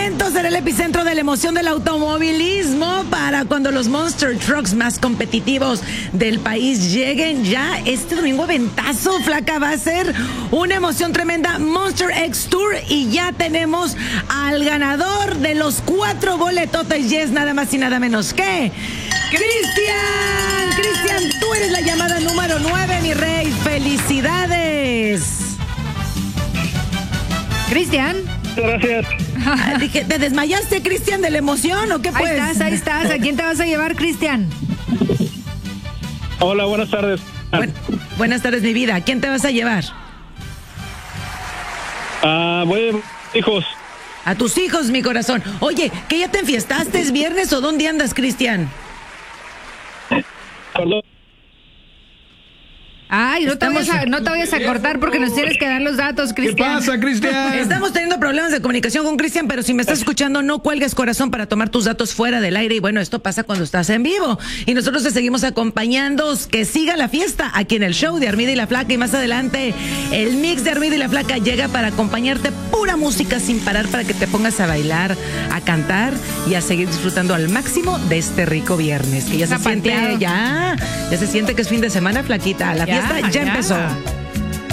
momento será el epicentro de la emoción del automovilismo para cuando los Monster Trucks más competitivos del país lleguen ya este domingo. Ventazo, flaca, va a ser una emoción tremenda. Monster X Tour, y ya tenemos al ganador de los 4 boletotes, y es nada más y nada menos que Cristian. Cristian, tú eres la llamada número 9, mi rey. ¡Felicidades! Cristian. Gracias. Dije, ¿te desmayaste, Cristian, de la emoción o qué pues? Ahí estás. ¿A quién te vas a llevar, Cristian? Hola, buenas tardes. Buenas tardes, mi vida. ¿A quién te vas a llevar? Voy hijos. A tus hijos, mi corazón. Oye, ¿que ya te enfiestaste? ¿Es viernes o dónde andas, Cristian? Perdón. Ay, no te vayas a cortar porque nos tienes que dar los datos, Cristian. ¿Qué pasa, Cristian? Estamos teniendo problemas de comunicación con Cristian, pero si me estás escuchando, no cuelgues, corazón, para tomar tus datos fuera del aire. Y bueno, esto pasa cuando estás en vivo. Y nosotros te seguimos acompañando. Que siga la fiesta aquí en el show de Armida y la Flaca. Y más adelante, el mix de Armida y la Flaca llega para acompañarte. Pura música sin parar para que te pongas a bailar, a cantar y a seguir disfrutando al máximo de este rico viernes. Que ya se siente que es fin de semana, Flaquita. La fiesta ya empezó.